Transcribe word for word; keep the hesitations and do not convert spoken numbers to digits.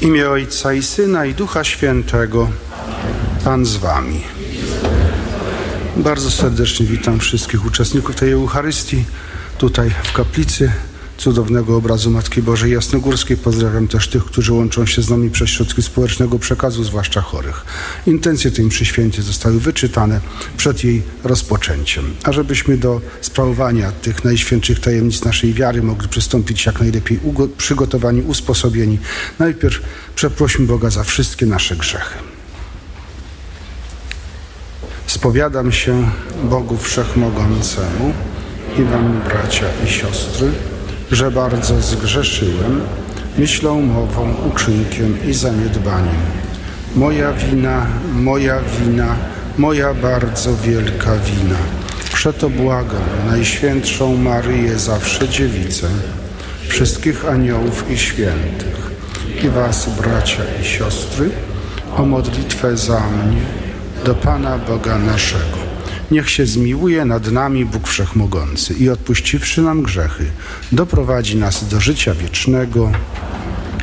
imię Ojca i Syna, i Ducha Świętego. Pan z wami. Bardzo serdecznie witam wszystkich uczestników tej Eucharystii tutaj w kaplicy cudownego obrazu Matki Bożej Jasnogórskiej. Pozdrawiam też tych, którzy łączą się z nami przez środki społecznego przekazu, zwłaszcza chorych. Intencje tej mszy świętej zostały wyczytane przed jej rozpoczęciem. A żebyśmy do sprawowania tych najświętszych tajemnic naszej wiary mogli przystąpić jak najlepiej przygotowani, usposobieni, najpierw przeprośmy Boga za wszystkie nasze grzechy. Spowiadam się Bogu Wszechmogącemu i wam, bracia i siostry, że bardzo zgrzeszyłem myślą, mową, uczynkiem i zaniedbaniem. Moja wina, moja wina, moja bardzo wielka wina. Przeto błagam Najświętszą Maryję, zawsze Dziewicę, wszystkich aniołów i świętych i was, bracia i siostry, o modlitwę za mnie do Pana Boga naszego. Niech się zmiłuje nad nami Bóg Wszechmogący i odpuściwszy nam grzechy, doprowadzi nas do życia wiecznego.